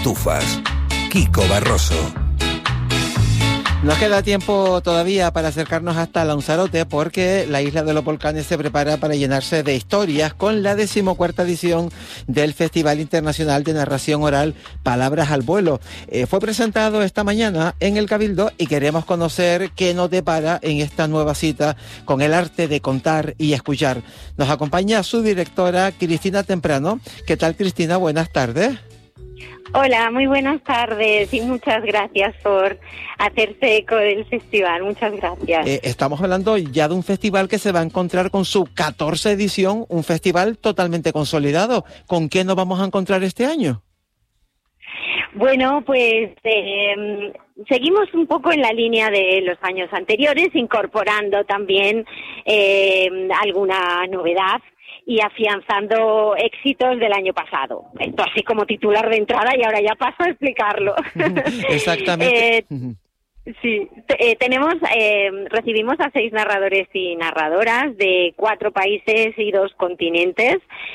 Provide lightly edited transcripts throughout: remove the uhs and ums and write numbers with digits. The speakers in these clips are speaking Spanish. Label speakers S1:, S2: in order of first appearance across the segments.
S1: Estufas. Kiko Barroso.
S2: Nos queda tiempo todavía para acercarnos hasta Lanzarote porque la isla de los volcanes se prepara para llenarse de historias con la 14ª edición del Festival Internacional de Narración Oral Palabras al Vuelo. Fue presentado esta mañana en el Cabildo y queremos conocer qué nos depara en esta nueva cita con el arte de contar y escuchar. Nos acompaña su directora Cristina Temprano. ¿Qué tal, Cristina? Buenas tardes.
S3: Hola, muy buenas tardes y muchas gracias por hacerse eco del festival. Muchas gracias.
S2: Estamos hablando ya de un festival que se va a encontrar con su 14ª edición, un festival totalmente consolidado. ¿Con qué nos vamos a encontrar este año?
S3: Bueno, pues seguimos un poco en la línea de los años anteriores, incorporando también alguna novedad y afianzando éxitos del año pasado. Esto así como titular de entrada y ahora ya paso a explicarlo.
S2: Exactamente.
S3: Sí, recibimos a 6 narradores y narradoras de 4 países y 2 continentes.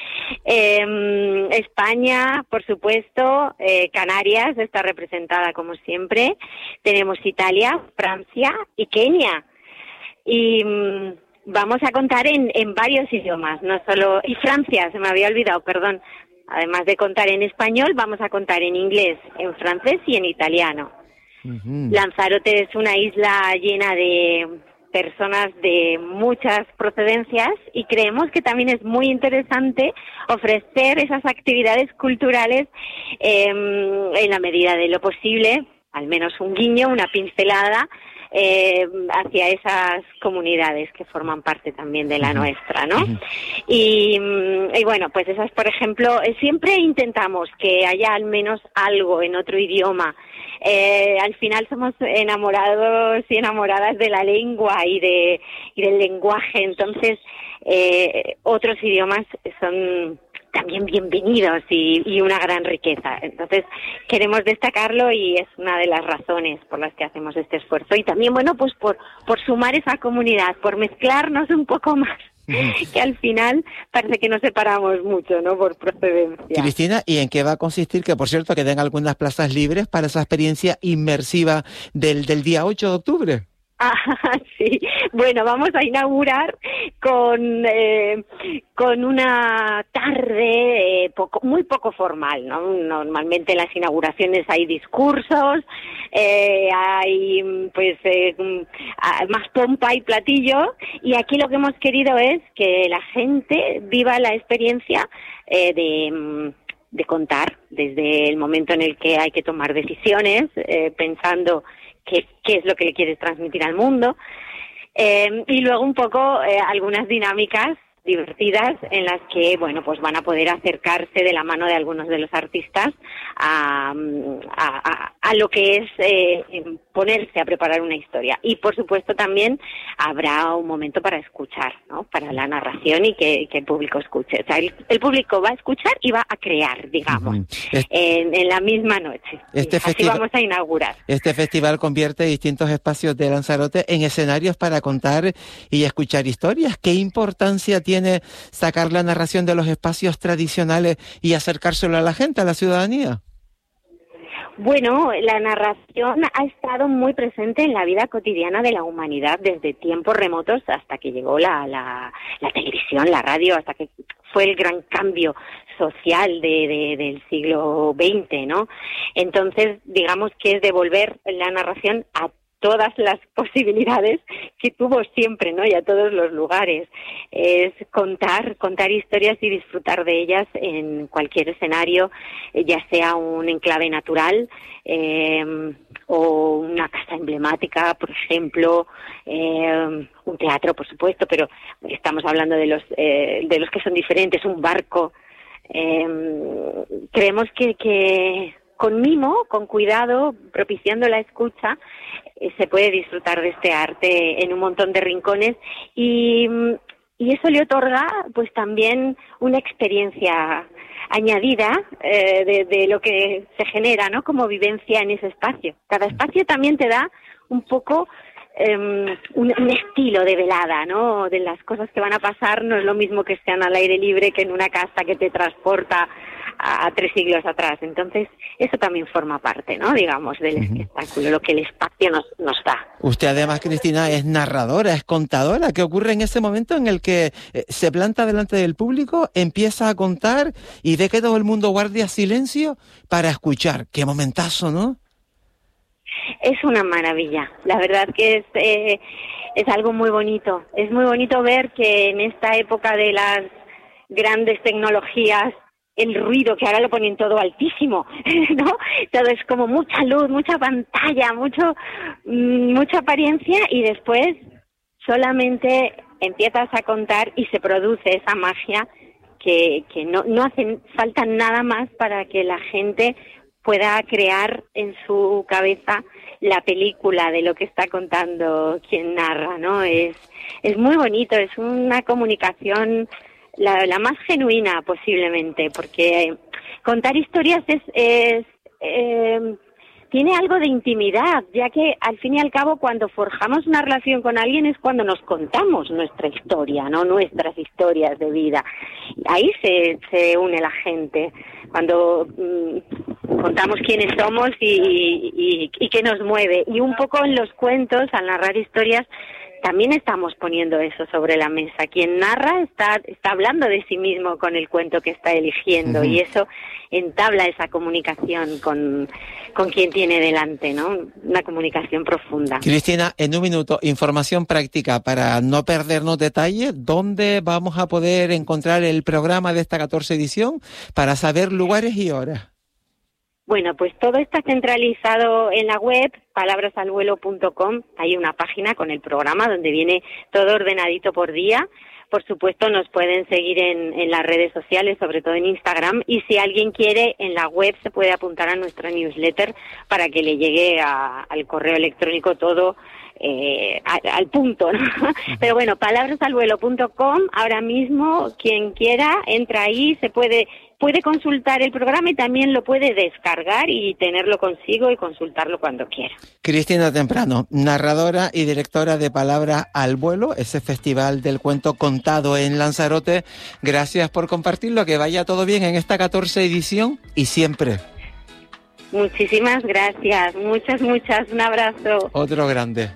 S3: España, por supuesto, Canarias está representada como siempre. Tenemos Italia, Francia y Kenia. Y vamos a contar en varios idiomas, no solo... Y Francia, se me había olvidado, perdón. Además de contar en español, vamos a contar en inglés, en francés y en italiano. Uh-huh. Lanzarote es una isla llena de personas de muchas procedencias y creemos que también es muy interesante ofrecer esas actividades culturales en la medida de lo posible, al menos un guiño, una pincelada, hacia esas comunidades que forman parte también de la nuestra, ¿no? Uh-huh. Y bueno, pues esas, por ejemplo, siempre intentamos que haya al menos algo en otro idioma. Al final somos enamorados y enamoradas de la lengua y del lenguaje, entonces otros idiomas son también bienvenidos y una gran riqueza. Entonces queremos destacarlo y es una de las razones por las que hacemos este esfuerzo. Y también, bueno, pues por sumar esa comunidad, por mezclarnos un poco más, que al final parece que nos separamos mucho, ¿no?, por procedencia.
S2: Cristina, ¿y en qué va a consistir? Que, por cierto, queden algunas plazas libres para esa experiencia inmersiva del día 8 de octubre.
S3: Ah, sí. Bueno, vamos a inaugurar con una tarde muy poco formal, ¿no? Normalmente en las inauguraciones hay discursos, hay más pompa y platillo, y aquí lo que hemos querido es que la gente viva la experiencia de contar desde el momento en el que hay que tomar decisiones, pensando qué es lo que le quieres transmitir al mundo, y luego un poco algunas dinámicas divertidas en las que, bueno, pues van a poder acercarse de la mano de algunos de los artistas a lo que es ponerse a preparar una historia. Y, por supuesto, también habrá un momento para escuchar, ¿no?, para la narración y que el público escuche. O sea, el público va a escuchar y va a crear, digamos, en la misma noche. Así vamos a inaugurar.
S2: Este festival convierte distintos espacios de Lanzarote en escenarios para contar y escuchar historias. ¿Qué importancia tiene sacar la narración de los espacios tradicionales y acercárselo a la gente, a la ciudadanía?
S3: Bueno, la narración ha estado muy presente en la vida cotidiana de la humanidad desde tiempos remotos hasta que llegó la televisión, la radio, hasta que fue el gran cambio social del siglo XX, ¿no? Entonces, digamos que es devolver la narración a todas las posibilidades que tuvo siempre, ¿no?, y a todos los lugares. Es contar historias y disfrutar de ellas en cualquier escenario, ya sea un enclave natural o una casa emblemática, por ejemplo, un teatro, por supuesto, pero estamos hablando de los que son diferentes, un barco. Creemos que con mimo, con cuidado, propiciando la escucha, se puede disfrutar de este arte en un montón de rincones y eso le otorga pues también una experiencia añadida de lo que se genera, ¿no?, como vivencia en ese espacio. Cada espacio también te da un poco un estilo de velada, ¿no?, de las cosas que van a pasar. No es lo mismo que sean al aire libre que en una casa que te transporta a 3 siglos atrás. Entonces, eso también forma parte, ¿no?, digamos, del espectáculo, lo que el espacio nos da.
S2: Usted además, Cristina, es narradora, es contadora. ¿Qué ocurre en ese momento en el que se planta delante del público, empieza a contar y ve que todo el mundo guardia silencio para escuchar? ¡Qué momentazo!, ¿no?
S3: Es una maravilla. La verdad que es algo muy bonito. Es muy bonito ver que en esta época de las grandes tecnologías, el ruido, que ahora lo ponen todo altísimo, ¿no? Todo es como mucha luz, mucha pantalla, mucha apariencia, y después solamente empiezas a contar y se produce esa magia que no hace falta nada más para que la gente pueda crear en su cabeza la película de lo que está contando quien narra, ¿no? Es muy bonito, es una comunicación la más genuina posiblemente, porque contar historias tiene algo de intimidad, ya que al fin y al cabo cuando forjamos una relación con alguien es cuando nos contamos nuestra historia, no nuestras historias de vida. Ahí se une la gente, cuando contamos quiénes somos y qué nos mueve. Y un poco en los cuentos, al narrar historias, también estamos poniendo eso sobre la mesa. Quien narra está hablando de sí mismo con el cuento que está eligiendo, y eso entabla esa comunicación con quien tiene delante, ¿no? Una comunicación profunda.
S2: Cristina, en un minuto, información práctica para no perdernos detalles. ¿Dónde vamos a poder encontrar el programa de esta 14 edición para saber lugares y horas?
S3: Bueno, pues todo está centralizado en la web, palabrasalvuelo.com. Hay una página con el programa donde viene todo ordenadito por día. Por supuesto, nos pueden seguir en las redes sociales, sobre todo en Instagram. Y si alguien quiere, en la web se puede apuntar a nuestra newsletter para que le llegue al correo electrónico todo al punto, ¿no? Pero bueno, palabrasalvuelo.com. Ahora mismo, quien quiera, entra ahí, puede consultar el programa y también lo puede descargar y tenerlo consigo y consultarlo cuando quiera.
S2: Cristina Temprano, narradora y directora de Palabra al Vuelo, ese festival del cuento contado en Lanzarote. Gracias por compartirlo, que vaya todo bien en esta 14 edición y siempre.
S3: Muchísimas gracias, muchas, un abrazo.
S2: Otro grande.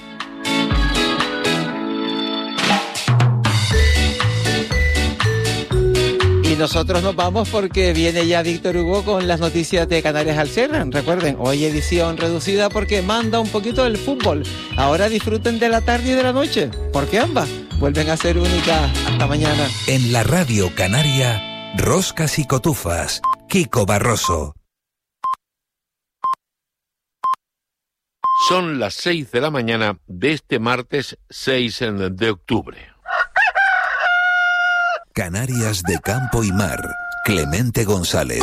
S2: Y nosotros nos vamos porque viene ya Víctor Hugo con las noticias de Canarias al cierre. Recuerden, hoy edición reducida porque manda un poquito el fútbol. Ahora disfruten de la tarde y de la noche, porque ambas vuelven a ser únicas. Hasta mañana.
S1: En la Radio Canaria, Roscas y Cotufas, Kiko Barroso.
S4: Son las 6 de la mañana de este martes 6 de octubre.
S1: Canarias de campo y mar, Clemente González.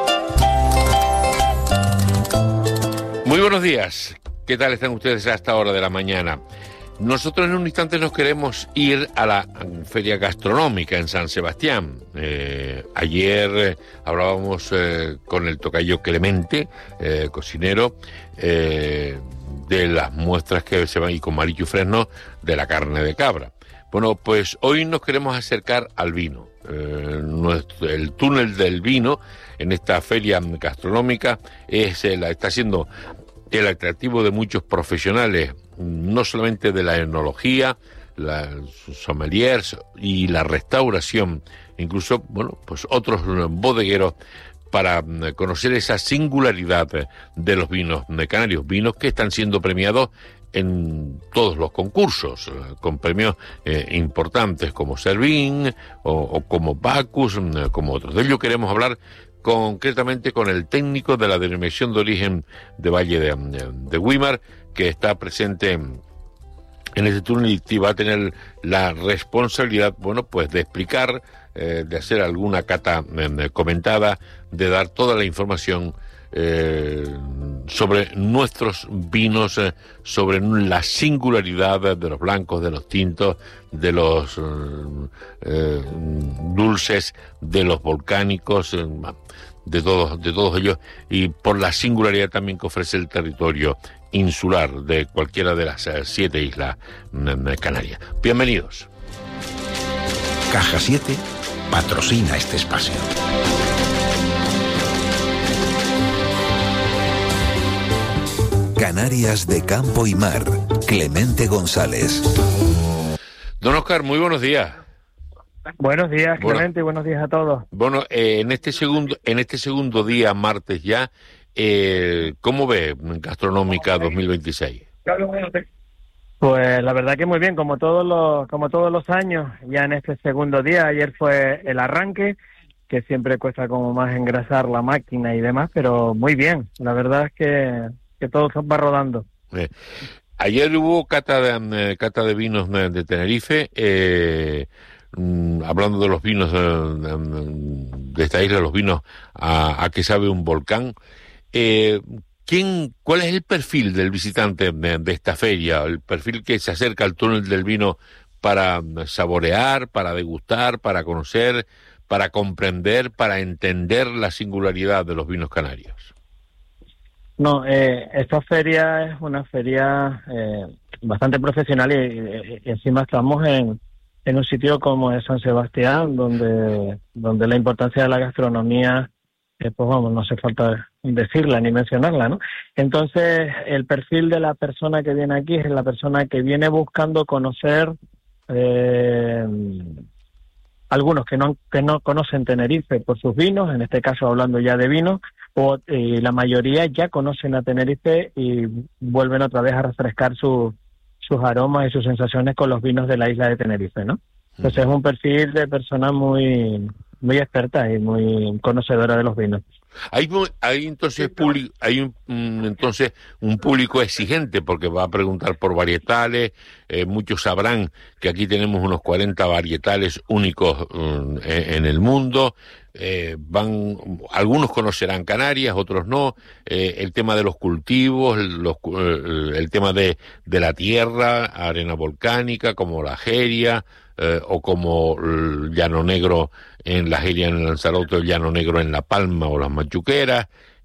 S4: Muy buenos días. ¿Qué tal están ustedes a esta hora de la mañana? Nosotros en un instante nos queremos ir a la feria gastronómica en San Sebastián. Ayer hablábamos con el tocayo Clemente, cocinero, de las muestras que se van, y con Marichu Fresno, de la carne de cabra. Bueno, pues hoy nos queremos acercar al vino. El túnel del vino en esta feria gastronómica está siendo el atractivo de muchos profesionales, no solamente de la enología, sus sommeliers y la restauración, incluso, bueno, pues otros bodegueros, para conocer esa singularidad de los vinos canarios, vinos que están siendo premiados en todos los concursos, con premios importantes como Servín o como Bacchus, como otros. De ello queremos hablar concretamente con el técnico de la denominación de origen de Valle de Güímar, que está presente en este túnel y va a tener la responsabilidad, bueno, pues de explicar, de hacer alguna cata comentada, de dar toda la información sobre nuestros vinos, sobre la singularidad de los blancos, de los tintos, de los dulces, de los volcánicos, de todos ellos, y por la singularidad también que ofrece el territorio insular de cualquiera de las 7 islas canarias. Bienvenidos.
S1: Caja 7 patrocina este espacio. Canarias de campo y mar. Clemente González.
S4: Don Óscar, muy buenos días.
S5: Buenos días, Clemente, y buenos días a todos.
S4: Bueno, en este segundo día, martes ya, ¿cómo ve Gastronómica 2026?
S5: Pues la verdad que muy bien, como todos los años, ya en este segundo día. Ayer fue el arranque, que siempre cuesta como más engrasar la máquina y demás, pero muy bien. La verdad es que todo va rodando.
S4: Ayer hubo cata de vinos de Tenerife, hablando de los vinos de esta isla, los vinos a que sabe un volcán. ¿Cuál es el perfil del visitante de esta feria? El perfil que se acerca al túnel del vino para saborear, para degustar, para conocer, para comprender, para entender la singularidad de los vinos canarios.
S5: No, esta feria es una feria bastante profesional y encima estamos en un sitio como es San Sebastián, donde la importancia de la gastronomía, pues vamos, no hace falta decirla ni mencionarla, ¿no? Entonces, el perfil de la persona que viene aquí es la persona que viene buscando conocer algunos que no conocen Tenerife por sus vinos, en este caso hablando ya de vinos, la mayoría ya conocen a Tenerife y vuelven otra vez a refrescar sus aromas y sus sensaciones con los vinos de la isla de Tenerife, ¿no? Entonces es un perfil de persona muy experta y muy conocedora de los vinos.
S4: Hay entonces un público exigente, porque va a preguntar por varietales. Muchos sabrán que aquí tenemos unos 40 varietales únicos en el mundo. Algunos conocerán Canarias, otros no. El tema de los cultivos, el tema de la tierra, arena volcánica, como la jeria, o como el llano negro en la jeria en Lanzarote, el llano negro en La Palma o las Machuqueras.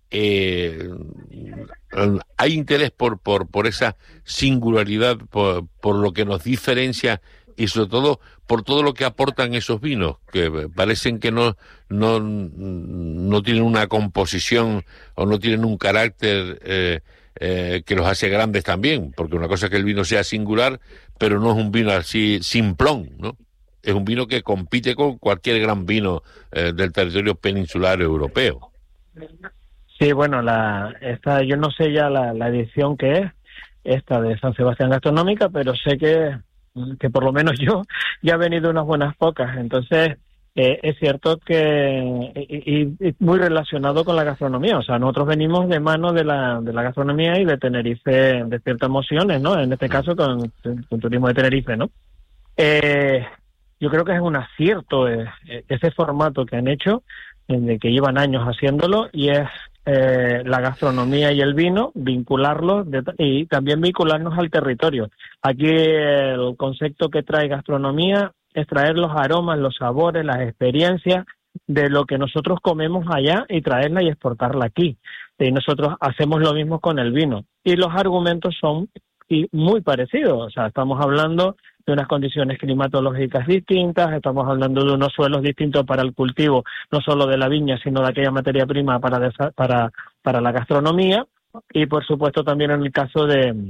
S4: Hay interés por esa singularidad, por lo que nos diferencia y sobre todo por todo lo que aportan esos vinos, que parecen que no tienen una composición o no tienen un carácter que los hace grandes también, porque una cosa es que el vino sea singular, pero no es un vino así simplón, ¿no? Es un vino que compite con cualquier gran vino del territorio peninsular europeo.
S5: Sí, bueno, yo no sé ya la edición que es, esta de San Sebastián Gastronómica, pero sé que por lo menos yo ya he venido unas buenas pocas. Entonces, es cierto que y muy relacionado con la gastronomía. O sea, nosotros venimos de mano de la gastronomía y de Tenerife, de ciertas emociones, ¿no? En este caso con Turismo de Tenerife, ¿no? Yo creo que es un acierto ese formato que han hecho, de que llevan años haciéndolo, y es la gastronomía y el vino, vincularlos y también vincularnos al territorio. Aquí el concepto que trae gastronomía es traer los aromas, los sabores, las experiencias de lo que nosotros comemos allá y traerla y exportarla aquí. Y nosotros hacemos lo mismo con el vino. Y los argumentos son muy parecidos. O sea, estamos hablando de unas condiciones climatológicas distintas, estamos hablando de unos suelos distintos para el cultivo, no solo de la viña, sino de aquella materia prima para la gastronomía, y por supuesto también en el caso de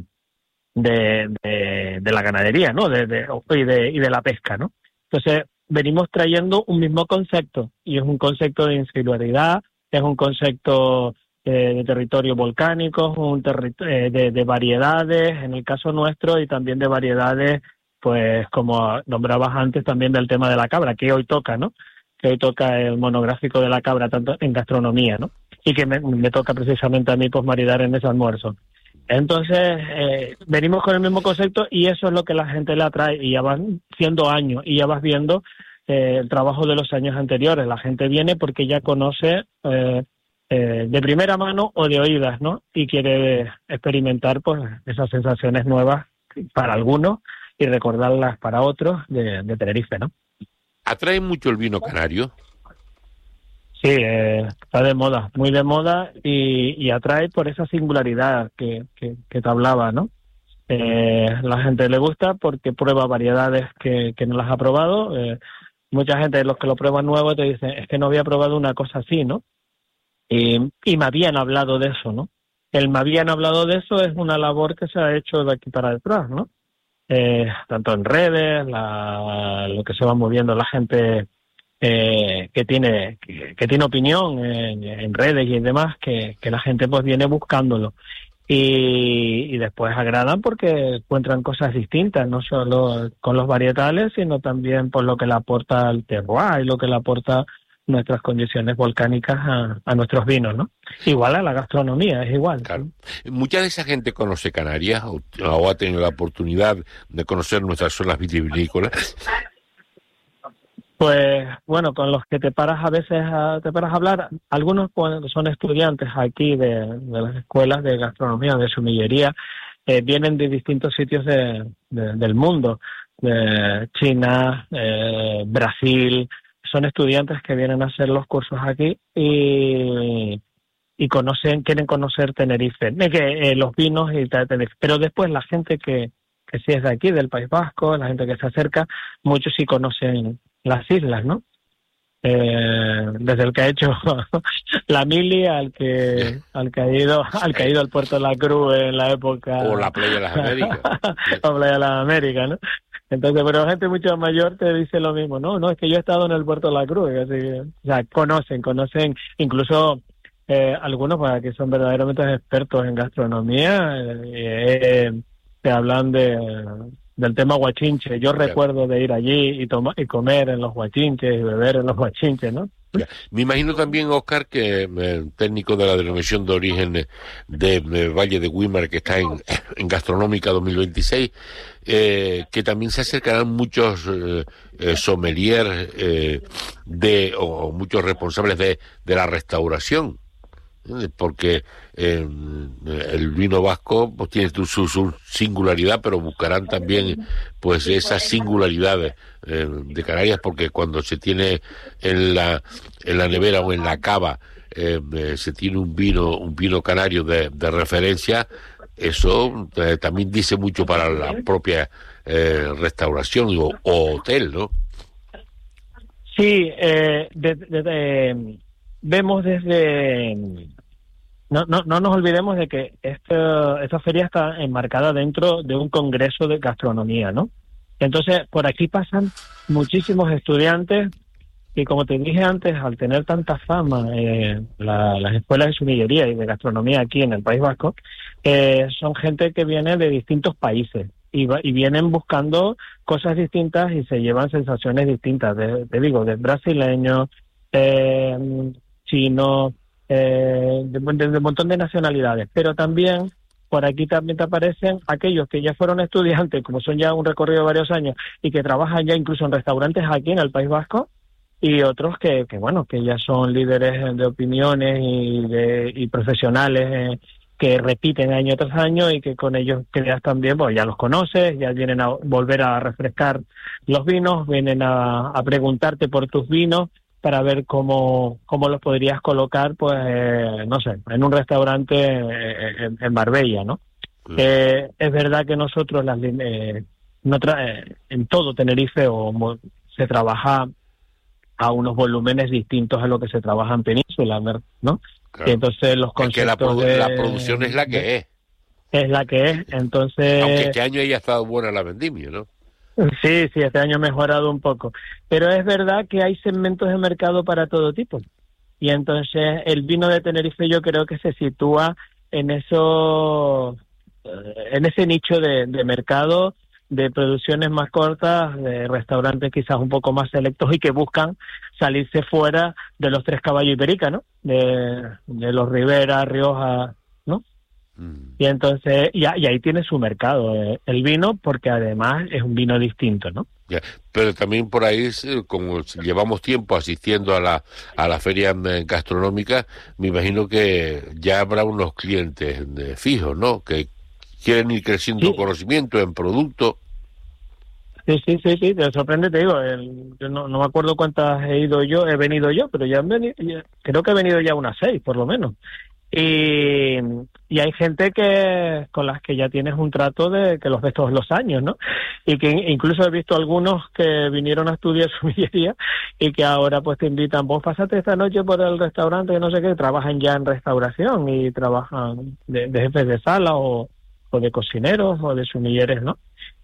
S5: la ganadería, ¿no? Y de la pesca, ¿no? Entonces, venimos trayendo un mismo concepto, y es un concepto de insularidad, es un concepto de territorio volcánico, de variedades, en el caso nuestro, y también de variedades, pues como nombrabas antes, también del tema de la cabra, que hoy toca, ¿no? Que hoy toca el monográfico de la cabra, tanto en gastronomía, ¿no? Y que me toca precisamente a mí, pues, maridar en ese almuerzo. Entonces, venimos con el mismo concepto, y eso es lo que la gente le atrae, y ya van siendo años, y ya vas viendo el trabajo de los años anteriores. La gente viene porque ya conoce de primera mano o de oídas, ¿no? Y quiere experimentar, pues, esas sensaciones nuevas para algunos y recordarlas para otros de Tenerife, ¿no?
S4: ¿Atrae mucho el vino canario?
S5: Sí, está de moda, muy de moda, y atrae por esa singularidad que te hablaba, ¿no? La gente le gusta porque prueba variedades que no las ha probado. Mucha gente, los que lo prueban nuevo, te dicen, es que no había probado una cosa así, ¿no? Y me habían hablado de eso, ¿no? me habían hablado de eso, es una labor que se ha hecho de aquí para detrás, ¿no? Tanto en redes, lo que se va moviendo la gente que tiene opinión en redes y demás, que la gente pues viene buscándolo. Y después agradan porque encuentran cosas distintas, no solo con los varietales, sino también por lo que le aporta el terroir y lo que le aporta nuestras condiciones volcánicas a nuestros vinos, ¿no? Igual a la gastronomía, es igual.
S4: Claro. Mucha de esa gente conoce Canarias o ha tenido la oportunidad de conocer nuestras zonas vitivinícolas.
S5: Pues bueno, con los que te paras a hablar, algunos son estudiantes aquí de las escuelas de gastronomía, de sumillería, vienen de distintos sitios del mundo, de China, Brasil. Son estudiantes que vienen a hacer los cursos aquí y quieren conocer Tenerife, los vinos y Tenerife. Pero después la gente que sí es de aquí, del País Vasco, la gente que se acerca, muchos sí conocen las islas, ¿no? Desde el que ha hecho la mili al que ha ido al Puerto de la Cruz en la época,
S4: o la Playa de las Américas.
S5: o Playa de las Américas, ¿no? Entonces, pero gente mucho mayor te dice lo mismo, no, es que yo he estado en el Puerto de la Cruz, así que, o sea, conocen, incluso algunos pues, que son verdaderamente expertos en gastronomía, te hablan del tema guachinche. Yo recuerdo de ir allí y comer en los guachinches y beber en los guachinches, ¿no?
S4: Ya. Me imagino también, Óscar, que el técnico de la denominación de origen de Valle de Güímar, que está en Gastronómica 2026, que también se acercarán muchos sommeliers o muchos responsables de la restauración, porque el vino vasco pues tiene su singularidad, pero buscarán también pues esas singularidades de Canarias, porque cuando se tiene en la nevera o en la cava se tiene un vino canario de referencia, eso también dice mucho para la propia restauración o hotel, ¿no?
S5: Sí, vemos desde... No nos olvidemos de que esta feria está enmarcada dentro de un congreso de gastronomía, ¿no? Entonces, por aquí pasan muchísimos estudiantes y, como te dije antes, al tener tanta fama las escuelas de sumillería y de gastronomía aquí en el País Vasco, son gente que viene de distintos países y vienen buscando cosas distintas y se llevan sensaciones distintas, te digo, de brasileños, chinos, de un montón de nacionalidades, pero también por aquí también te aparecen aquellos que ya fueron estudiantes, como son ya un recorrido de varios años y que trabajan ya incluso en restaurantes aquí en el País Vasco, y otros que ya son líderes de opiniones y profesionales que repiten año tras año y que con ellos creas también, pues ya los conoces, ya vienen a volver a refrescar los vinos, vienen a preguntarte por tus vinos para ver cómo los podrías colocar, pues, no sé, en un restaurante en Marbella, ¿no? Es verdad que nosotros en todo Tenerife se trabaja a unos volúmenes distintos a lo que se trabaja en Península, ¿no?
S4: Claro.
S5: Y entonces los conceptos
S4: la producción es la que es.
S5: Es la que es, entonces...
S4: Aunque este año haya estado buena la vendimia, ¿no?
S5: Sí, este año ha mejorado un poco. Pero es verdad que hay segmentos de mercado para todo tipo. Y entonces el vino de Tenerife yo creo que se sitúa en ese nicho de mercado, de producciones más cortas, de restaurantes quizás un poco más selectos y que buscan salirse fuera de los Tres Caballos y Perica, ¿no? De los Ribera, Rioja, ¿no? Y entonces, y ahí tiene su mercado el vino, porque además es un vino distinto, ¿no?
S4: Ya, pero también por ahí, como llevamos tiempo asistiendo a la feria gastronómica, me imagino que ya habrá unos clientes fijos, ¿no? Que quieren ir creciendo conocimiento en producto.
S5: Sí, te sorprende, te digo, yo no me acuerdo cuántas he venido yo, pero creo que he venido ya unas 6, por lo menos. Y y hay gente que con las que ya tienes un trato de que los ves todos los años, ¿no? Y que incluso he visto algunos que vinieron a estudiar sumillería y que ahora pues te invitan, vos pasate esta noche por el restaurante, no sé qué, trabajan ya en restauración y trabajan de jefes de sala o de cocineros o de sumilleres, ¿no?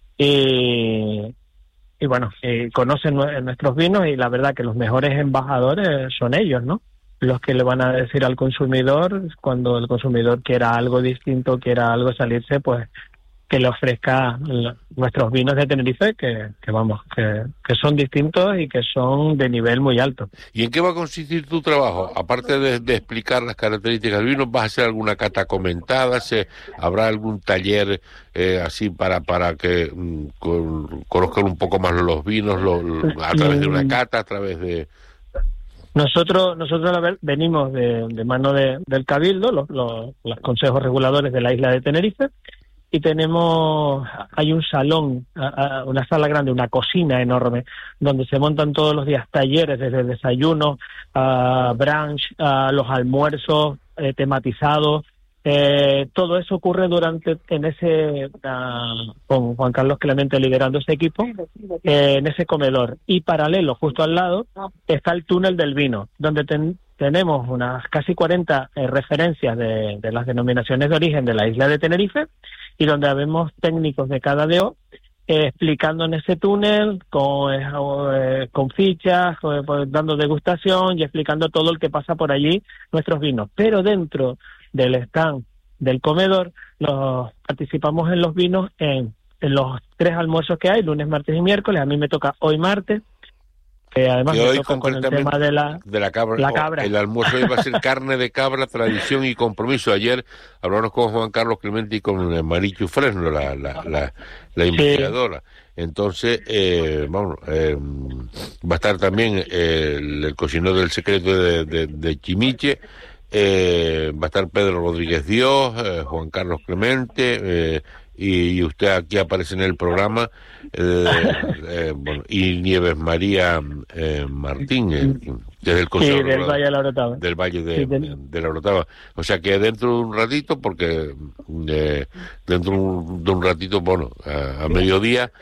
S5: Y bueno, conocen nuestros vinos y la verdad que los mejores embajadores son ellos, ¿no? Los que le van a decir al consumidor, cuando el consumidor quiera algo distinto, quiera algo salirse, pues que le ofrezca nuestros vinos de Tenerife, que son distintos y que son de nivel muy alto.
S4: ¿Y en qué va a consistir tu trabajo? Aparte de explicar las características del vino, ¿vas a hacer alguna cata comentada? ¿Habrá algún taller así para que conozcan un poco más los vinos a través de una cata, a través de...?
S5: Nosotros venimos de mano del Cabildo, los consejos reguladores de la isla de Tenerife, y hay un salón, una sala grande, una cocina enorme, donde se montan todos los días talleres, desde desayuno, brunch, los almuerzos tematizados. Todo eso ocurre con Juan Carlos Clemente liderando ese equipo, en ese comedor. Y paralelo, justo al lado, está el túnel del vino, donde tenemos unas casi 40 referencias de las denominaciones de origen de la isla de Tenerife, y donde habemos técnicos de cada DO explicando en ese túnel con fichas, dando degustación y explicando todo el que pasa por allí, nuestros vinos. Pero dentro del stand del comedor participamos en los vinos en los 3 almuerzos que hay, lunes, martes y miércoles. A mí me toca hoy martes, que además me toca con el tema de la cabra.
S4: El almuerzo hoy va a ser carne de cabra, tradición y compromiso. Ayer hablamos con Juan Carlos Clemente y con Marichu Fresno, la investigadora. Sí. Entonces, va a estar también el cocinero del secreto de Chimiche. Va a estar Pedro Rodríguez Dios, Juan Carlos Clemente, y usted aquí aparece en el programa, y Nieves María Martín, desde el Consejo
S5: del Valle de la Orotava.
S4: Del Valle de la Orotava. O sea que dentro de un ratito, porque dentro de un ratito, a mediodía,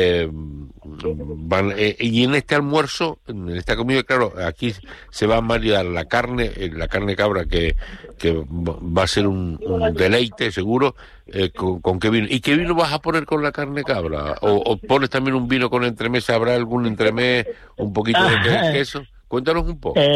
S4: van, y en este almuerzo, en esta comida, claro, aquí se va a maridar la carne cabra, que va a ser un deleite seguro. ¿Con qué vino? ¿Y qué vino vas a poner con la carne cabra? ¿O pones también un vino con entremés? ¿Habrá algún entremés, un poquito de queso? Cuéntanos un poco.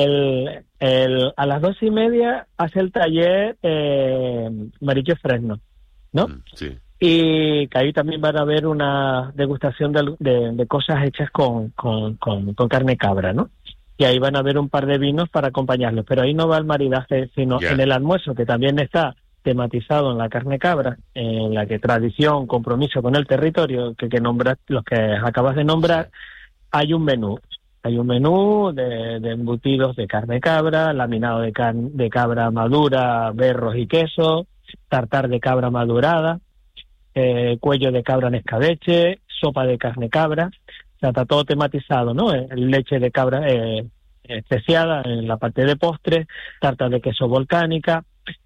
S5: A las 2:30 hace el taller Marichu Fresno, ¿no?
S4: Sí.
S5: Y que ahí también van a haber una degustación de cosas hechas con carne cabra, ¿no? Y ahí van a haber un par de vinos para acompañarlos. Pero ahí no va el maridaje, sino en el almuerzo, que también está tematizado en la carne cabra, en la que tradición, compromiso con el territorio, que nombras, los que acabas de nombrar, hay un menú. Hay un menú de embutidos de carne cabra, laminado de cabra madura, berros y queso, tartar de cabra madurada, cuello de cabra en escabeche, sopa de carne cabra. O sea, está todo tematizado, ¿no? Leche de cabra especiada en la parte de postre, tarta de queso volcánica.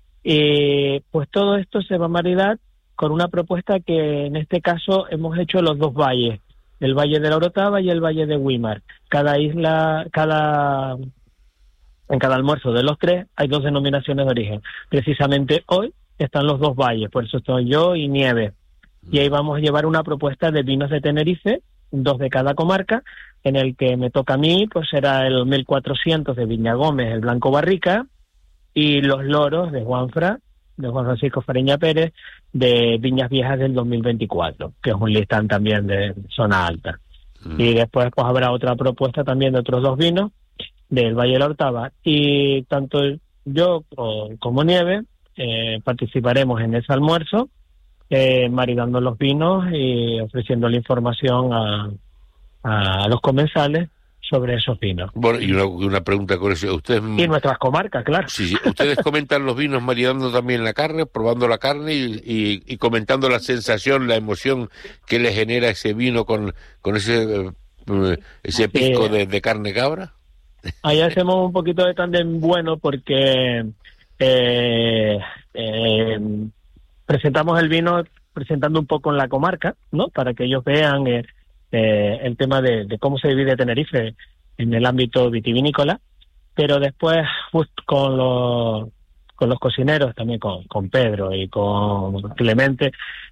S5: Pues todo esto se va a maridar con una propuesta que en este caso hemos hecho los 2 valles, el Valle de la Orotava y el Valle de Güímar. Cada isla, en cada almuerzo de los 3 hay 2 denominaciones de origen. Precisamente hoy están los 2 valles, por eso estoy yo y Nieves. Y ahí vamos a llevar una propuesta de vinos de Tenerife, 2 de cada comarca, en el que me toca a mí, pues será el 1400 de Viña Gómez, el Blanco Barrica, y los loros de Juan Francisco Fareña Pérez, de Viñas Viejas del 2024, que es un listán también de zona alta. Y después pues habrá otra propuesta también de otros 2 vinos del Valle de la Orotava. Y tanto yo como Nieves participaremos en ese almuerzo, maridando los vinos y ofreciendo la información a los comensales sobre esos vinos.
S4: Bueno, y una pregunta con eso. ¿Ustedes,
S5: y nuestras comarcas, claro.
S4: Sí, ustedes comentan los vinos maridando también la carne, probando la carne y comentando la sensación, la emoción que le genera ese vino con ese pisco de carne cabra. Ahí
S5: hacemos un poquito de tándem bueno porque presentamos el vino presentando un poco en la comarca, ¿no? Para que ellos vean el tema de cómo se divide Tenerife en el ámbito vitivinícola, pero después justo con los cocineros, también con Pedro y con Clemente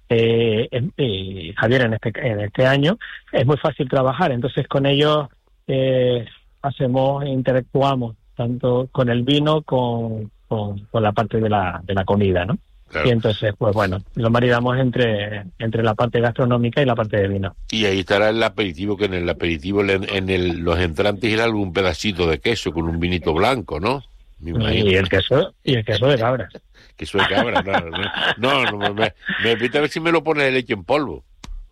S5: y Javier en este año, es muy fácil trabajar. Entonces con ellos interactuamos tanto con el vino con la parte de la comida, ¿no?
S4: Claro.
S5: Y entonces, pues bueno, lo maridamos entre la parte gastronómica y la parte de vino.
S4: Y ahí estará el aperitivo, que en el aperitivo, los entrantes, era algún pedacito de queso con un vinito blanco, ¿no? Me imagino.
S5: Y el queso de cabra.
S4: Queso de cabra, no, me invita a ver si me lo pones de leche en polvo.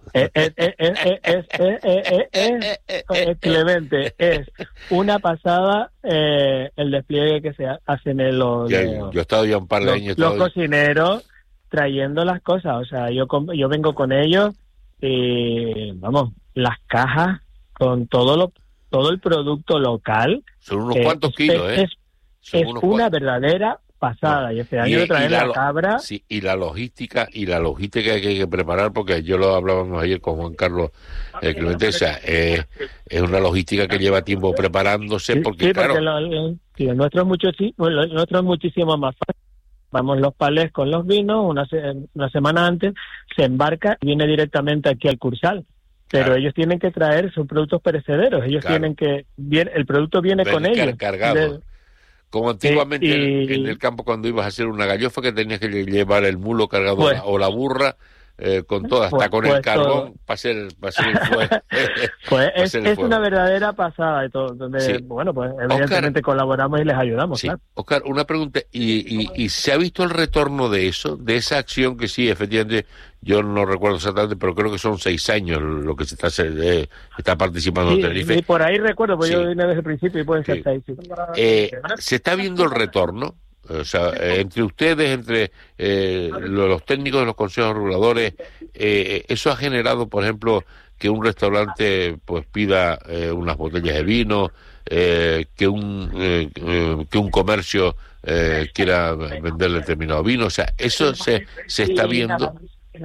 S5: Clemente, es una pasada el despliegue que se hace en
S4: Yo he estado ya un par de años.
S5: Los cocineros trayendo las cosas, o sea, yo vengo con ellos y, vamos, las cajas con todo el producto local.
S4: Son unos cuantos kilos,
S5: Es una verdadera pasada,
S4: no.
S5: Y este año de traer la cabra.
S4: Sí, y la logística que hay que preparar, porque yo lo hablábamos ayer con Juan Carlos Clemente, o sea, es una logística que lleva tiempo preparándose, porque claro.
S5: Porque lo nuestro es muchísimo más fácil. Vamos los palés con los vinos, una semana antes, se embarca y viene directamente aquí al Cursal. Pero
S4: claro,
S5: ellos tienen que traer sus productos perecederos, ellos
S4: claro,
S5: tienen que, el producto viene con ellos.
S4: Cargado. Como antiguamente en el campo, cuando ibas a hacer una gallofa, que tenías que llevar el mulo cargado, pues, o la burra con todo, hasta con el carbón para hacer el fuego.
S5: Pues es una verdadera pasada y todo, donde, sí, bueno, pues evidentemente Oscar, colaboramos y les ayudamos. Sí. Claro.
S4: Oscar, una pregunta, ¿y se ha visto el retorno de eso, de esa acción que sí, efectivamente, yo no recuerdo exactamente, pero creo que son 6 años lo que se está participando en Tenerife?
S5: Y por ahí recuerdo, porque yo vine desde el principio y pueden ser 6.
S4: ¿Se está viendo el retorno? O sea, entre ustedes, entre los técnicos de los consejos reguladores, eso ha generado, por ejemplo, que un restaurante pues pida unas botellas de vino, que un comercio quiera vender determinado vino. O sea, eso se está viendo.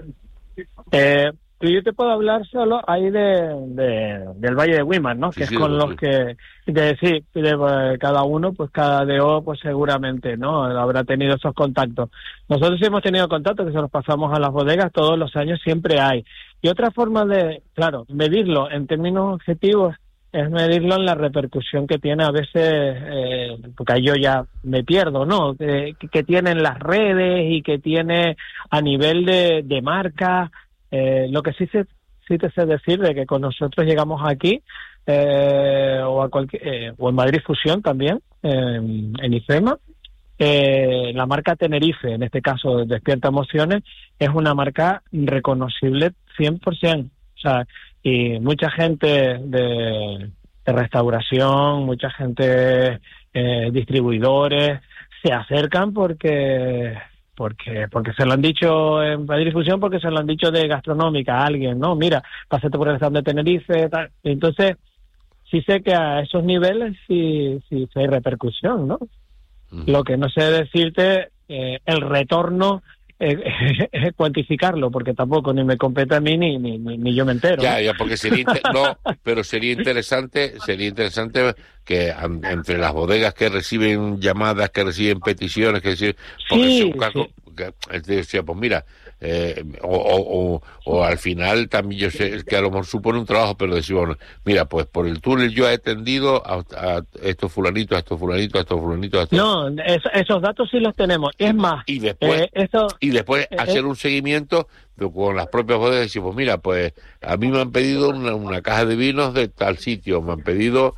S5: Yo te puedo hablar solo ahí del Valle de Weimar, ¿no? Sí, que es con los que cada uno, pues cada DO, pues seguramente, ¿no? Habrá tenido esos contactos. Nosotros hemos tenido contactos que se los pasamos a las bodegas todos los años, siempre hay. Y otra forma de, claro, medirlo en términos objetivos es medirlo en la repercusión que tiene a veces, porque ahí yo ya me pierdo, ¿no? Que tienen las redes y que tiene a nivel de marca. Lo que sí te sé decir de que con nosotros llegamos aquí o en Madrid Fusión también, en IFEMA, la marca Tenerife, en este caso Despierta Emociones, es una marca reconocible 100%. O sea, y mucha gente de restauración, mucha gente distribuidores se acercan porque se lo han dicho en Madrid Fusión, porque se lo han dicho de gastronómica a alguien, ¿no? Mira, pásate por el stand de Tenerife, tal. Entonces, sí sé que a esos niveles sí hay repercusión, ¿no? Uh-huh. Lo que no sé decirte, el retorno, cuantificarlo, porque tampoco ni me compete a mí ni yo me entero.
S4: Ya, porque sería interesante que entre las bodegas que reciben llamadas, que reciben peticiones, que reciben, porque un caso, decía, pues mira, o al final también yo sé que a lo mejor supone un trabajo, pero decimos, bueno, mira, pues por el túnel yo he atendido a estos fulanitos, a estos fulanitos, a estos fulanitos, a estos...
S5: No, esos datos sí los tenemos. Es más,
S4: y después hacer un seguimiento con las propias bodegas y decir, pues mira, pues a mí me han pedido una caja de vinos de tal sitio, me han pedido...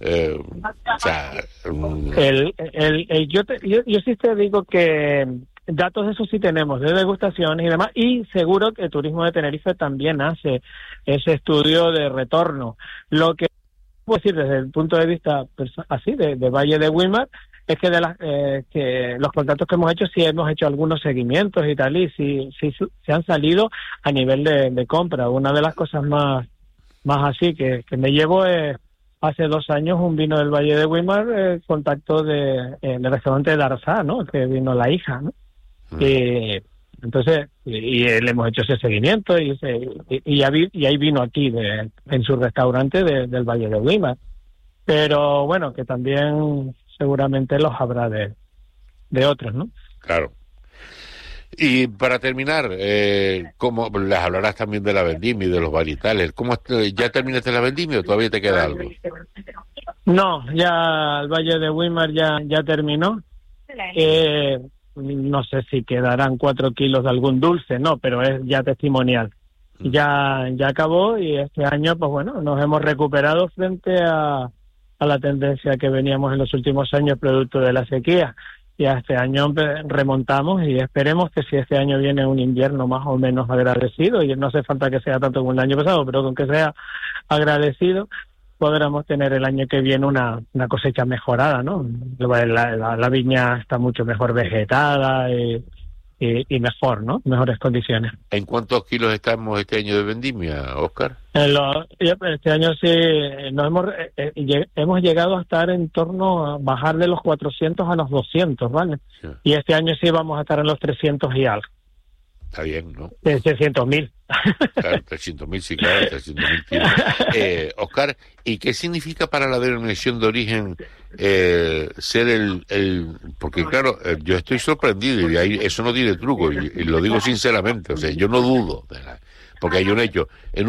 S5: yo sí te digo que datos de eso sí tenemos, de degustaciones y demás, y seguro que el Turismo de Tenerife también hace ese estudio de retorno. Lo que puedo decir desde el punto de vista así de Valle de Weimar es que que los contactos que hemos hecho sí hemos hecho algunos seguimientos y tal, y sí se han salido a nivel de compra. Una de las cosas más así que me llevo es hace 2 años un vino del Valle de Weimar, contacto del restaurante de Arzá, ¿no? Que vino la hija, ¿no? Entonces, y le hemos hecho ese seguimiento y ahí vino aquí en su restaurante del Valle de Weimar. Pero bueno, que también seguramente los habrá de otros, ¿no?
S4: Claro. Y para terminar, ¿cómo les hablarás también de la vendimia y de los varietales? ¿Ya terminaste la vendimia o todavía te queda algo?
S5: No, ya el Valle de Weimar ya terminó. No sé si quedarán 4 kilos de algún dulce, no, pero es ya testimonial. Ya acabó y este año, pues bueno, nos hemos recuperado frente a la tendencia que veníamos en los últimos años producto de la sequía. Y a este año remontamos y esperemos que si este año viene un invierno más o menos agradecido, y no hace falta que sea tanto como el año pasado, pero con que sea agradecido, podremos tener el año que viene una cosecha mejorada, ¿no? La viña está mucho mejor vegetada y mejor, ¿no? Mejores condiciones.
S4: ¿En cuántos kilos estamos este año de vendimia, Óscar?
S5: Este año sí hemos llegado a estar en torno a bajar de los 400 a los 200, ¿vale? Sí. Y este año sí vamos a estar en los 300 y algo.
S4: Está bien, ¿no?
S5: 300.000.
S4: Claro, 300.000, sí, claro, 300.000 kilos. Óscar, ¿y qué significa para la denominación de origen ser porque claro, yo estoy sorprendido y ahí eso no tiene truco y lo digo sinceramente, o sea, yo no dudo, porque hay un hecho.